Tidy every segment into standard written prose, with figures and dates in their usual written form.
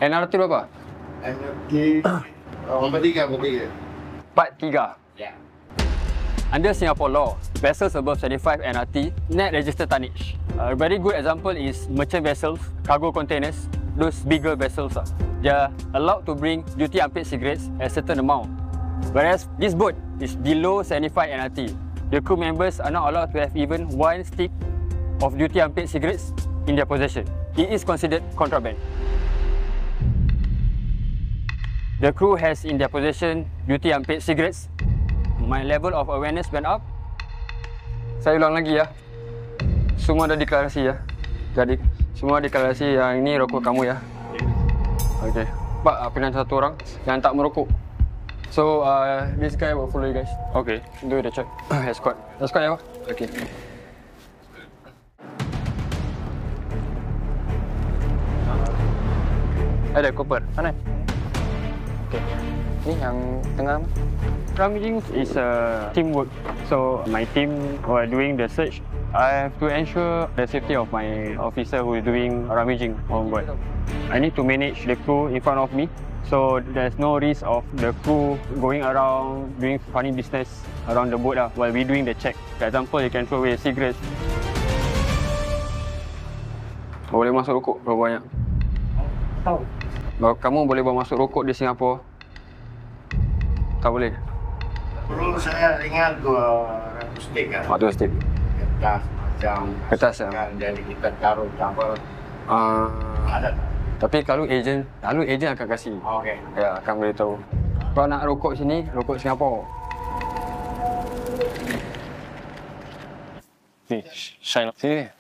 NRT berapa? NRT bertiga. Part 3. Ya. Under Singapore law, vessels above 75 NRT net register tonnage. A very good example is merchant vessels, cargo containers, those bigger vessels. They are allowed to bring duty unpaid cigarettes at a certain amount. Whereas this boat is below 75 NRT. The crew members are not allowed to have even one stick of duty unpaid cigarettes in their possession. It is considered contraband. The crew has in their possession duty unpaid cigarettes. My level of awareness went up. Saya ulang lagi ya. Semua dah deklarasi ya. Jadi semua deklarasi yang ini rokok kamu ya. Okey. Pak, pilihan satu orang yang tak merokok. So this guy will follow you guys. Okay. Do the check. Escort. Escort ya Pak. Okay. Ada Cooper. Mana? Okay. Ni yang tengah. Rummaging is a teamwork. So my team while doing the search, I have to ensure the safety of my officer who is doing rummaging on board. I need to manage the crew in front of me, so there's no risk of the crew going around doing funny business around the boat while we doing the check. For example, you can throw away cigarettes. Boleh masuk rokok berapa banyak? Tahu. Kamu boleh bawa masuk rokok di Singapura? Tak boleh? Dulu saya ingat 200 stick kan. 200 stick. Kertas macam. Kertas ya? Jadi kita taruh campur. Ada. Tapi kalau ejen akan kasih. Okey. Ya, akan beritahu. Kalau nak rokok sini, rokok Singapura. Ni, shine up sini.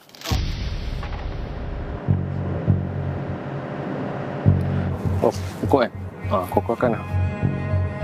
Oh, rokok kan? Kokok kan.